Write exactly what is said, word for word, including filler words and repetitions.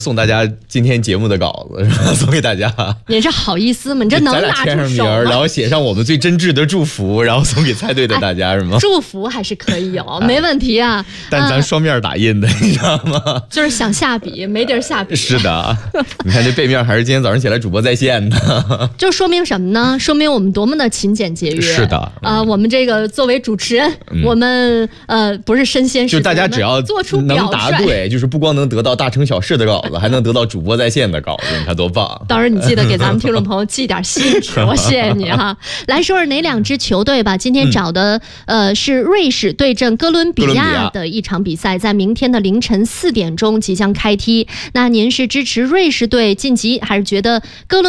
送大家今天节目的稿子，是吧？送给大家。 你这好意思吗？你这能拿出手吗？ 咱俩签上名，然后写上我们最真挚的祝福，然后送给猜对的大家，哎、是吗？ 祝福还是可以有，哎、没问题啊。 但咱双面打印的，呃、你知道吗？ 就是想下笔，没地儿下笔。 是的，你看这背面还是今天早上起来主播在线的， 就说明什么呢？说明我们多么的勤俭节约。 是的，啊、 呃，我们这个作为主持人，嗯、我们呃不是身先士卒， 就大家只要做出能答对，就是不光能得到大成小事的稿子，还能得到主播在线的稿子，你看多棒！ 到时候你记得给咱们听众朋友寄点信纸，我谢谢你哈。来说说哪两支球队吧。今天找的、嗯、呃是瑞士对阵哥伦比亚的一场比赛，在明天的凌晨四点钟即将开踢。那您是支持瑞士队晋级，还是觉得哥伦